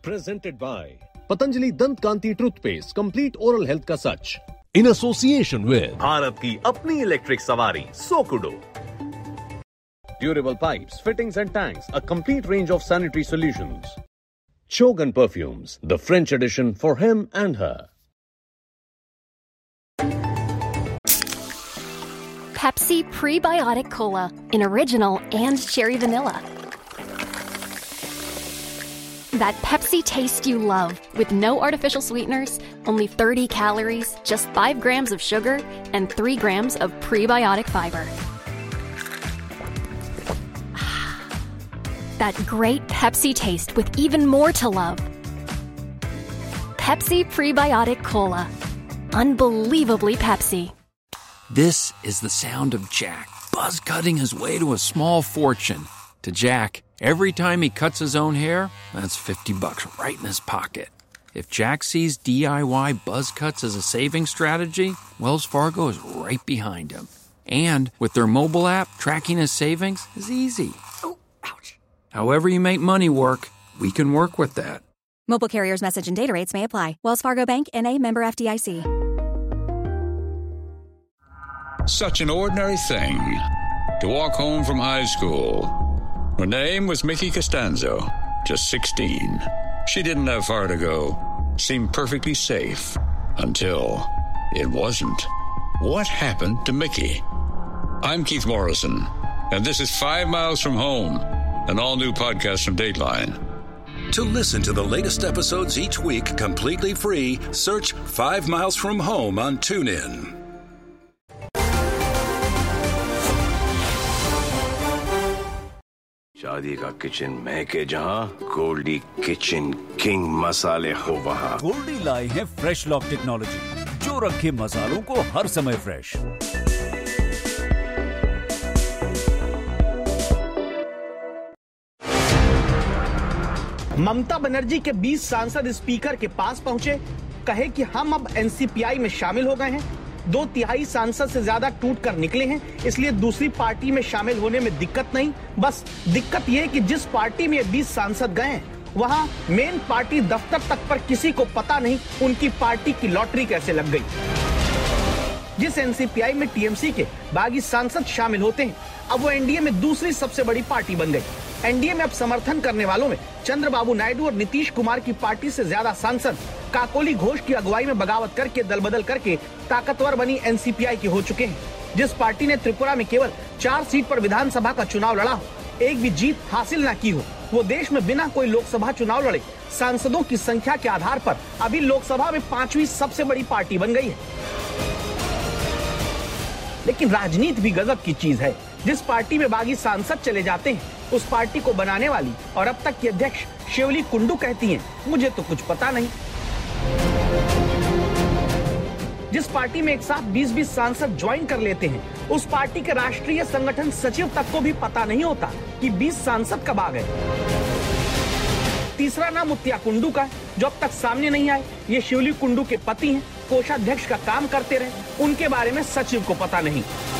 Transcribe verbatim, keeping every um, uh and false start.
Presented by Patanjali Dant Kanti Toothpaste, complete oral health का सच. In association with Bharat की अपनी electric सवारी सोकुडो. Durable pipes, fittings and tanks, a complete range of sanitary solutions. Chogan Perfumes, the French edition for him and her. Pepsi Prebiotic Cola in original and cherry vanilla. That Pepsi taste you love with no artificial sweeteners, only thirty calories, just five grams of sugar, and three grams of prebiotic fiber. That great Pepsi taste with even more to love. Pepsi Prebiotic Cola. Unbelievably Pepsi. This is the sound of Jack, buzz cutting his way to a small fortune. To Jack, every time he cuts his own hair, that's fifty bucks right in his pocket. If Jack sees D I Y buzz cuts as a saving strategy, Wells Fargo is right behind him. And with their mobile app, tracking his savings is easy. Oh, ouch. However you make money work, we can work with that. Mobile carriers' message and data rates may apply. Wells Fargo Bank, N A, member F D I C. Such an ordinary thing, to walk home from high school. Her name was Mickey Costanzo, just sixteen. She didn't have far to go, seemed perfectly safe, until it wasn't. What happened to Mickey? I'm Keith Morrison, and this is Five Miles from Home, an all-new podcast from Dateline. To listen to the latest episodes each week completely free, search Five Miles from Home on TuneIn. शादी का kitchen महके जहां, Goldy kitchen king मसाले हो वहां. गोल्डी लाए हैं fresh lock technology, जो रखे मसालों को हर समय फ्रेश. ममता बनर्जी के बीस सांसद स्पीकर के पास पहुंचे, कहे कि हम अब एनसीपीआई में शामिल हो गए हैं. दो तिहाई सांसद से ज्यादा टूट कर निकले हैं, इसलिए दूसरी पार्टी में शामिल होने में दिक्कत नहीं. बस दिक्कत यह कि जिस पार्टी में बीस सांसद गए हैं, वहां मेन पार्टी दफ्तर तक पर किसी को पता नहीं उनकी पार्टी की लॉटरी कैसे लग गई. जिस एनसीपीआई में टीएमसी के बागी सांसद शामिल होते हैं, अब वो एनडीए में दूसरी सबसे बड़ी पार्टी बन गई. एनडीए में अब समर्थन करने वालों में चंद्रबाबू नायडू और नीतीश कुमार की पार्टी से ज्यादा सांसद काकोली घोष की अगुवाई में बगावत करके दल बदल करके ताकतवर बनी एनसीपीआई के हो चुके हैं. जिस पार्टी ने त्रिपुरा में केवल चार सीट पर विधानसभा का चुनाव लड़ा हो, एक भी जीत हासिल न की हो, वो देश में बिना कोई लोकसभा चुनाव लड़े सांसदों की संख्या के आधार पर अभी लोकसभा में पांचवी सबसे बड़ी पार्टी बन गई है. लेकिन राजनीति भी गजब की चीज है. जिस पार्टी में बागी सांसद चले जाते हैं, उस पार्टी को बनाने वाली और अब तक की अध्यक्ष शिवली कुंडू कहती हैं, मुझे तो कुछ पता नहीं. जिस पार्टी में एक साथ बीस बीस सांसद ज्वाइन कर लेते हैं, उस पार्टी के राष्ट्रीय संगठन सचिव तक को भी पता नहीं होता कि बीस सांसद कब आ गए. तीसरा नाम मुत्या कुंडू का है, जो अब तक सामने नहीं आए. ये शिवली कुंडू के पति हैं, कोषाध्यक्ष का काम करते रहे, उनके बारे में सचिव को पता नहीं.